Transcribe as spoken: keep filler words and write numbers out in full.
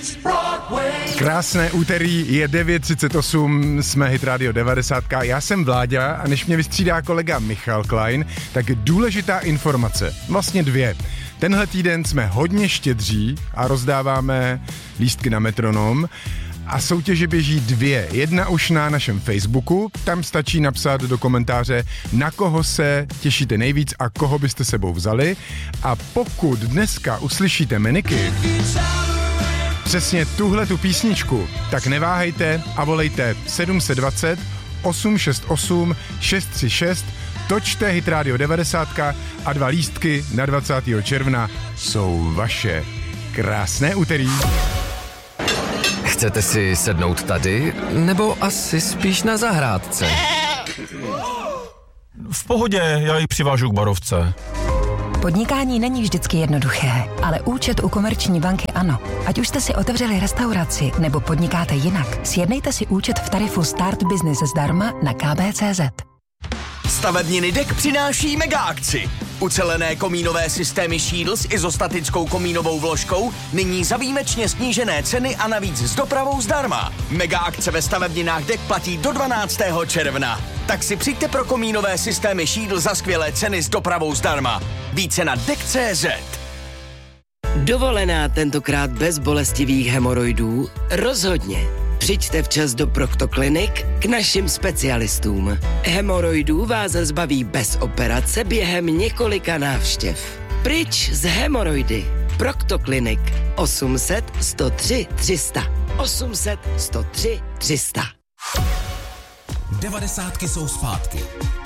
Krásné úterý, je devět třicet osm, jsme Hit Radio devadesát. Já jsem Vláďa a než mě vystřídá kolega Michal Klein, tak důležitá informace, vlastně dvě. Tenhle týden jsme hodně štědří a rozdáváme lístky na Metronom. A soutěže běží dvě. Jedna už na našem Facebooku, tam stačí napsat do komentáře, na koho se těšíte nejvíc a koho byste sebou vzali. A pokud dneska uslyšíte Meniky, přesně tuhle tu písničku, tak neváhejte a volejte sedm set dvacet, osm šest osm, šest tři šest, točte Hit Radio devadesát a dva lístky na dvacátého června jsou vaše. Krásné úterý. Chcete si sednout tady, nebo asi spíš na zahrádce? V pohodě, já ji přivážu k barovce. Podnikání není vždycky jednoduché, ale účet u Komerční banky ano. Ať už jste si otevřeli restauraci nebo podnikáte jinak, sjednejte si účet v tarifu Start Business zdarma na k b tečka cé zet. Stavebniny D E K přináší mega akci. Ucelené komínové systémy Shield s izostatickou komínovou vložkou nyní za výjimečně snížené ceny a navíc s dopravou zdarma. Mega akce ve stavebninách D E K platí do dvanáctého června. Tak si přijďte pro komínové systémy Shield za skvělé ceny s dopravou zdarma. Více na D E K tečka cé zet. Dovolená tentokrát bez bolestivých hemoroidů? Rozhodně. Přijďte včas do Proktoklinik k našim specialistům. Hemoroidů vás zbaví bez operace během několika návštěv. Pryč z hemoroidy. Proktoklinik osm set, sto tři, tři sta. osm set, sto tři, tři sta. Devadesátky jsou zpátky.